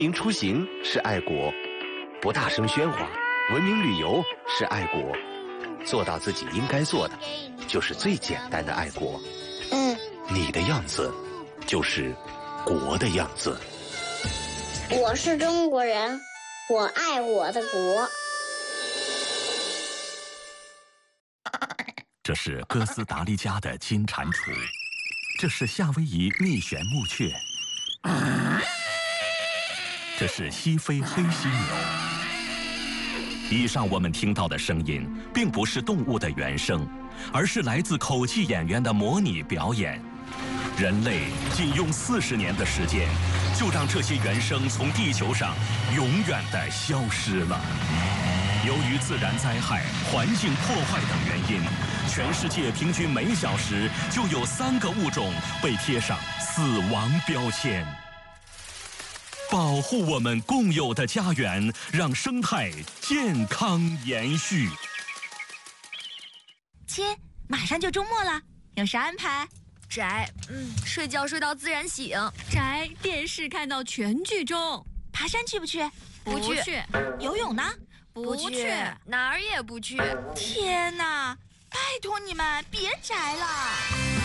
明出行是爱国，不大声喧哗，文明旅游是爱国，做到自己应该做的，就是最简单的爱国。你的样子，就是国的样子。 我是中国人，我爱我的国。 这是哥斯达黎加的金蟾蜍，这是夏威夷蜜旋木雀，这是西非黑犀牛。以上我们听到的声音，并不是动物的原声，而是来自口技演员的模拟表演。人类仅用40年的时间，就让这些原声从地球上永远地消失了。由于自然灾害、环境破坏等原因，全世界平均每小时就有3个物种被贴上死亡标签。保护我们共有的家园，让生态健康延续。 亲，马上就周末了，有啥安排？ 宅，睡觉睡到自然醒。 宅，电视看到全剧终。 爬山去不去？ 不去。 游泳呢？ 不去，哪儿也不去。 天哪，拜托你们别宅了。